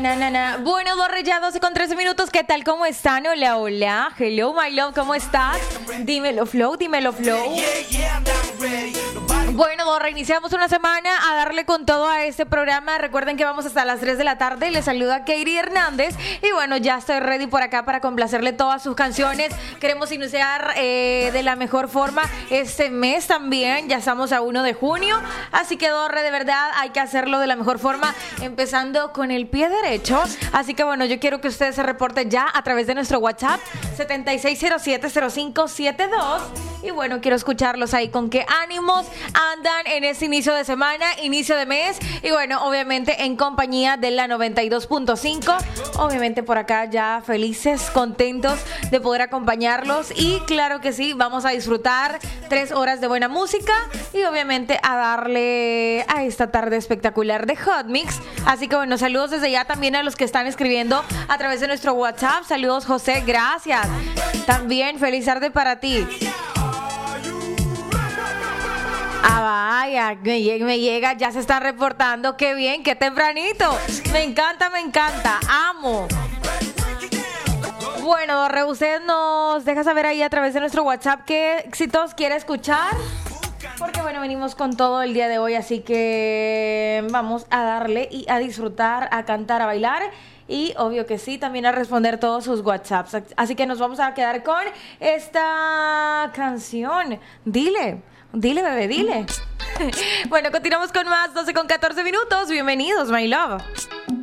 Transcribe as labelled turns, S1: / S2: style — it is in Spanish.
S1: Bueno, Dorre, ya 12 con 13 minutos. ¿Qué tal? ¿Cómo están? Hola, hola. Hello, my love. ¿Cómo estás? Dímelo, Flow. Dímelo, Flow. Bueno, Dorre, iniciamos una semana a darle con todo a este programa. Recuerden que vamos hasta las 3 de la tarde. Les saluda Katie Hernández. Y bueno, ya estoy ready por acá para complacerle todas sus canciones. Queremos iniciar de la mejor forma este mes también. Ya estamos a 1 de junio. Así que, Dorre, de verdad hay que hacerlo de la mejor forma, empezando con el pie derecho. Así que bueno, yo quiero que ustedes se reporten ya a través de nuestro WhatsApp 76070572. Y bueno, quiero escucharlos ahí con qué ánimos andan en este inicio de semana, inicio de mes. Y bueno, obviamente en compañía de la 92.5. Obviamente por acá ya felices, contentos de poder acompañarlos. Y claro que sí, vamos a disfrutar 3 horas de buena música. Y obviamente a darle a esta tarde espectacular de Hot Mix. Así que bueno, saludos desde ya también a los que están escribiendo a través de nuestro WhatsApp. Saludos, José, gracias. También feliz tarde para ti. Ah, vaya, me llega, ya se están reportando. Qué bien, qué tempranito. Me encanta, amo. Bueno, Dorre, usted nos deja saber ahí a través de nuestro WhatsApp qué éxitos quiere escuchar. Porque bueno, venimos con todo el día de hoy, así que vamos a darle y a disfrutar, a cantar, a bailar. Y obvio que sí, también a responder todos sus WhatsApps. Así que nos vamos a quedar con esta canción. Dile, bebé, dile. Bueno, continuamos con más, 12 con 14 minutos. Bienvenidos, my love.